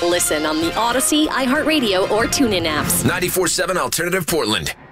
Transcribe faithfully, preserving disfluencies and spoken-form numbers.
Listen on the Odyssey, iHeartRadio, or TuneIn apps. ninety-four seven Alternative Portland.